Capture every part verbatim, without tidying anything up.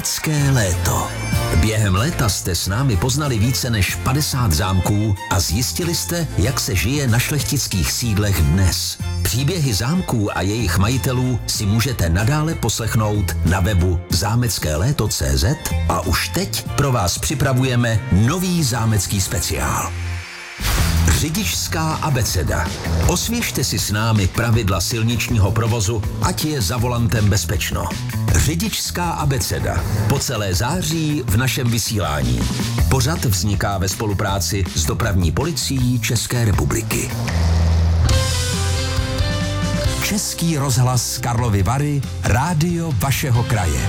Zámecké léto. Během léta jste s námi poznali více než padesát zámků a zjistili jste, jak se žije na šlechtických sídlech dnes. Příběhy zámků a jejich majitelů si můžete nadále poslechnout na webu zámecké léto tečka cé zet a už teď pro vás připravujeme nový zámecký speciál. Řidičská abeceda. Osvěžte si s námi pravidla silničního provozu, ať je za volantem bezpečno. Řidičská abeceda. Po celé září v našem vysílání. Pořad vzniká ve spolupráci s Dopravní policií České republiky. Český rozhlas Karlovy Vary, rádio vašeho kraje.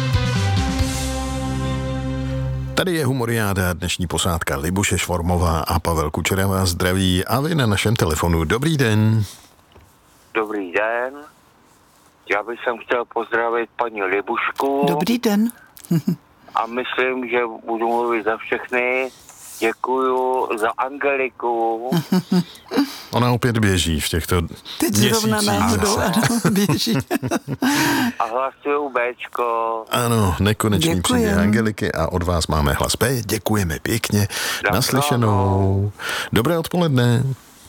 Tady je Humoriáda, dnešní posádka Libuše Švormová a Pavel Kučera vás zdraví a vy na našem telefonu. Dobrý den. Dobrý den. Já bych sem chtěl pozdravit paní Libušku. Dobrý den. A myslím, že budu mluvit za všechny. Děkuju za Angeliku. Ona opět běží v těchto Teď zrovna náhodou, ano, běží. A hlasuju Béčko. Ano, nekonečný Děkujem. příběh Angeliky a od vás máme hlas B. Děkujeme pěkně. Naslyšenou. Dobré odpoledne.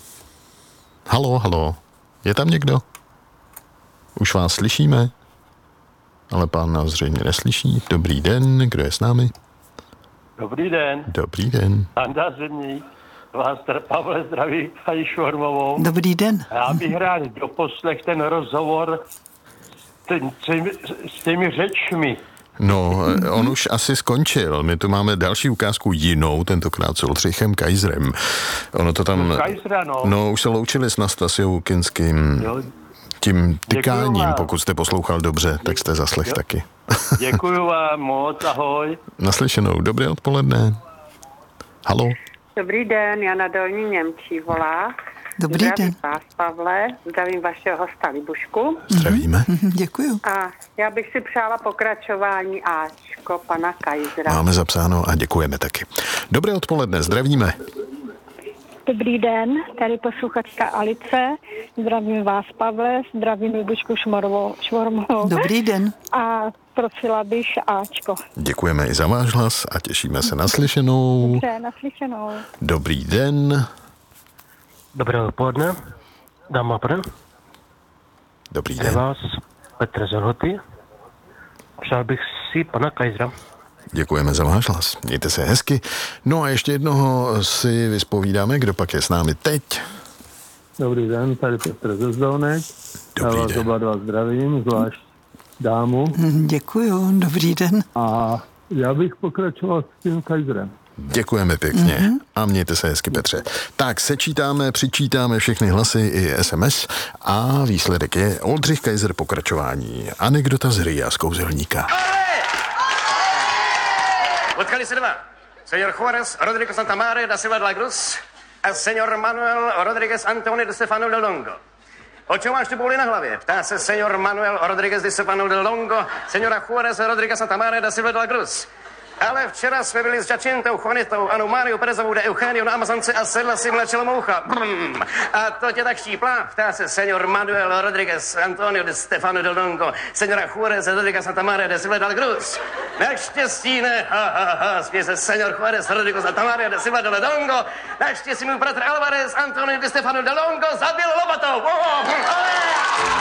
Halo, halo. Je tam někdo? Už vás slyšíme? Ale pán nás zřejmě neslyší. Dobrý den, kdo je s námi? Dobrý den. Dobrý den. Anda Zimník, vás Pavle zdraví, paní Švormovou. Dobrý den. Já bych rád doposlech ten rozhovor ten, těmi, s těmi řečmi. No, on už asi skončil. My tu máme další ukázku jinou, tentokrát s Oldřichem Kaiserem. Ono to tam... Kajsra, no. No, už se loučili s Nastasiou Kinským. Jo. Tím tykáním, Děkuju vám. pokud jste poslouchal dobře, tak jste zaslech Jo. taky. Děkuju vám moc, ahoj. Naslyšenou, dobré odpoledne. Halo. Dobrý den, Jana Dolní Němčí volá. Dobrý zdravím den. vás, Pavle, zdravím vašeho hosta Libušku. Zdravíme. Mhm, děkuju. A já bych si přála pokračování Ačko pana Kajzra. Máme zapsáno a děkujeme taky. Dobré odpoledne, zdravíme. Dobrý den, tady posluchačka Alice, zdravím vás Pavle, zdravím Libušku Švormovou. Dobrý den. A prosila bych Ačko. Děkujeme i za váš hlas a těšíme se naslyšenou. Dobře, naslyšenou. Dobrý den. Dobré odpoledne, dáma a pán. Dobrý Je den. vás Petr Zorhoty. Přál bych si pana Kajzra. Děkujeme za váš hlas. Mějte se hezky. No a ještě jednoho si vyspovídáme, kdo pak je s námi teď. Dobrý den, tady Petr ze Zdolnek. Dobrý Já vás den. oba dva zdravím, zvlášť dámu. Mhm, děkuju, dobrý den. A já bych pokračoval s tím Kajzrem. Děkujeme pěkně mm-hmm. a mějte se hezky, Petře. Tak sečítáme, přičítáme všechny hlasy i es em es a výsledek je Oldřich Kaiser pokračování. Anekdota z Ria z Kouzelníka. Potkali se dva. Señor Juárez Rodrigo Santamaria da Silva de la Cruz a señor Manuel Rodríguez Antonio de Stefano del Longo. O čem máš tu bouli na hlavě? Ptá se señor Manuel Rodríguez de Stefano del Longo, señora Juárez Rodríguez Santamaria da Silva de la Cruz. Ale včera jsme byli s Jacintou, Juanitou, Anou Máriou Perezovou de Eugenio na Amazonce a sedla si mlečela moucha. Brrm. A to tě tak štípla? Ptá se señor Manuel Rodríguez Antonio de Stefano del Longo, señora Juárez Rodríguez Santamaria de Silva de la Cruz. Naštěstí ne, ha, ha, ha, směje se señor Juárez Rodríguez Santamaria de Silva de la Longo. Naštěstí můj bratr Alvarez Antonio de Stefano del Longo zabil lopatou. Oh, oh, oh.